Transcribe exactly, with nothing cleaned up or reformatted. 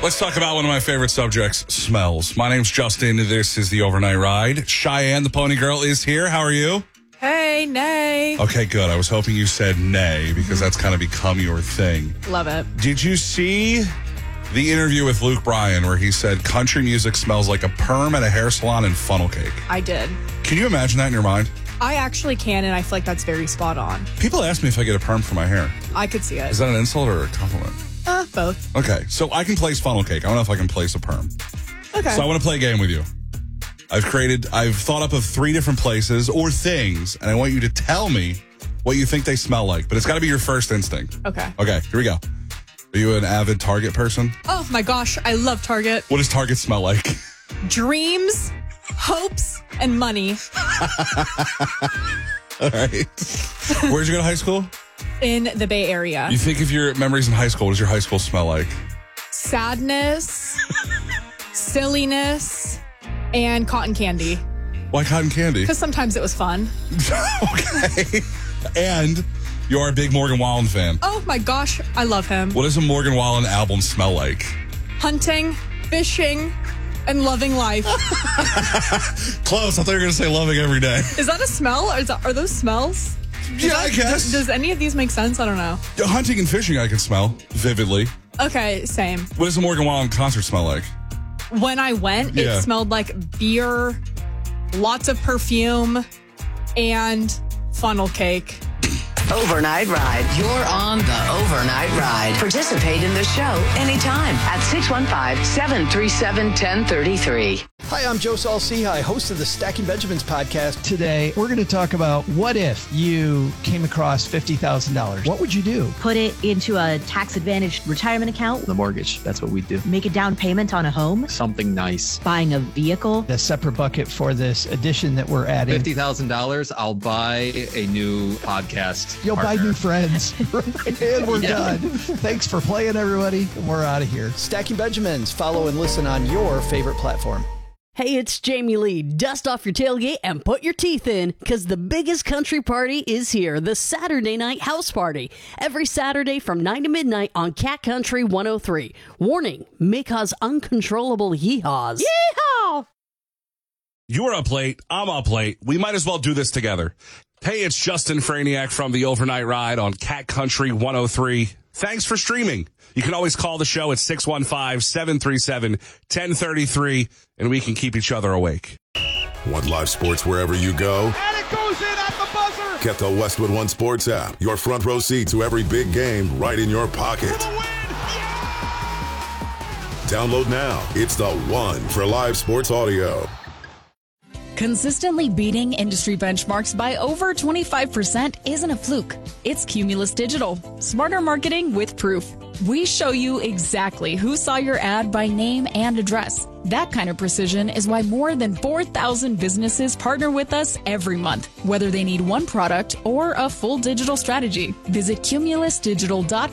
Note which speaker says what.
Speaker 1: Let's talk about one of my favorite subjects, smells. My name's Justin. This is the Overnight Ride. Cheyenne, the pony girl, is here. How are you?
Speaker 2: Hey, nay.
Speaker 1: Okay, good. I was hoping you said nay because that's kind of become your thing.
Speaker 2: Love it.
Speaker 1: Did you see the interview with Luke Bryan where he said country music smells like a perm at a hair salon and funnel cake?
Speaker 2: I did.
Speaker 1: Can you imagine that in your mind?
Speaker 2: I actually can, and I feel like that's very spot on.
Speaker 1: People ask me if I get a perm for my hair.
Speaker 2: I could see it.
Speaker 1: Is that an insult or a compliment?
Speaker 2: Uh, both.
Speaker 1: Okay, so I can place funnel cake. I don't know if I can place a perm.
Speaker 2: Okay.
Speaker 1: So I want to play a game with you. I've created, I've thought up of three different places or things, and I want you to tell me what you think they smell like, but it's got to be your first instinct.
Speaker 2: Okay.
Speaker 1: Okay, here we go. Are you an avid Target person?
Speaker 2: Oh my gosh, I love Target.
Speaker 1: What does Target smell like?
Speaker 2: Dreams, hopes, and money.
Speaker 1: All right. Where'd you go to high school?
Speaker 2: In the Bay Area.
Speaker 1: You think of your memories in high school, what does your high school smell like?
Speaker 2: Sadness, silliness, and cotton candy.
Speaker 1: Why cotton candy?
Speaker 2: Because sometimes it was fun.
Speaker 1: Okay. And you're a big Morgan Wallen fan.
Speaker 2: Oh my gosh, I love him.
Speaker 1: What does a Morgan Wallen album smell like?
Speaker 2: Hunting, fishing, and loving life.
Speaker 1: Close. I thought you were going to say loving every day.
Speaker 2: Is that a smell? Or is that, are those smells? Does
Speaker 1: Yeah,
Speaker 2: that,
Speaker 1: I guess.
Speaker 2: Does, does any of these make sense? I don't know.
Speaker 1: Hunting and fishing I can smell vividly.
Speaker 2: Okay, same.
Speaker 1: What does a Morgan Wallen concert smell like?
Speaker 2: When I went,
Speaker 1: Yeah.
Speaker 2: it smelled like beer, lots of perfume, and funnel cake.
Speaker 3: Overnight Ride. You're on the Overnight Ride. Participate in the show anytime at six one five, seven three seven, one zero three three.
Speaker 4: Hi, I'm Joe Saul-Sehy, host of the Stacking Benjamins podcast.
Speaker 5: Today, we're going to talk about what if you came across fifty thousand dollars? What would you do?
Speaker 6: Put it into a tax-advantaged retirement account.
Speaker 7: The mortgage, that's what we do.
Speaker 6: Make a down payment on a home.
Speaker 7: Something nice.
Speaker 6: Buying a vehicle.
Speaker 5: The separate bucket for this edition that we're adding.
Speaker 7: fifty thousand dollars, I'll buy a new podcast
Speaker 5: You'll
Speaker 7: partner.
Speaker 5: buy new friends. And we're done. Thanks for playing, everybody. And we're out of here.
Speaker 4: Stacking Benjamins. Follow and listen on your favorite platform.
Speaker 8: Hey, it's Jamie Lee. Dust off your tailgate and put your teeth in, because the biggest country party is here, the Saturday Night House Party. Every Saturday from nine to midnight on Cat Country one oh three. Warning, may cause uncontrollable yee-haws.
Speaker 2: Yeehaw!
Speaker 1: You're up late. I'm up late. We might as well do this together. Hey, it's Justin Franiak from the Overnight Ride on Cat Country one oh three. Thanks for streaming. You can always call the show at six one five, seven three seven, one zero three three, and we can keep each other awake.
Speaker 9: Want live sports wherever you go?
Speaker 10: And it goes in at the buzzer.
Speaker 9: Get the Westwood One Sports app. Your front row seat to every big game right in your pocket. Download now. It's the one for live sports audio.
Speaker 11: Consistently beating industry benchmarks by over twenty-five percent isn't a fluke. It's Cumulus Digital. Smarter marketing with proof. We show you exactly who saw your ad by name and address. That kind of precision is why more than four thousand businesses partner with us every month, whether they need one product or a full digital strategy. Visit cumulus digital dot com